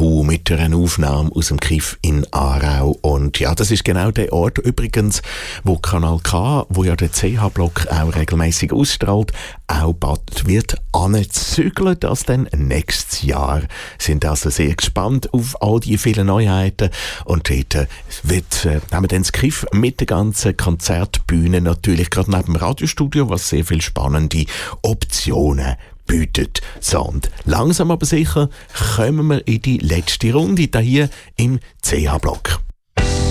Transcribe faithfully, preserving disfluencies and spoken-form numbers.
U mit einer Aufnahme aus dem Kiff in Aarau. Und ja, das ist genau der Ort übrigens, wo Kanal K, wo ja der C H-Block auch regelmäßig ausstrahlt, auch bald wird anzügeln, das dann nächstes Jahr. Sind also sehr gespannt auf all die vielen Neuheiten. Und dort wird, äh, nehmen wir dann das Kiff mit der ganzen Konzertbühne natürlich gerade neben dem Radiostudio, was sehr viele spannende Optionen bietet. So, und langsam aber sicher kommen wir in die letzte Runde hier im C H-Block.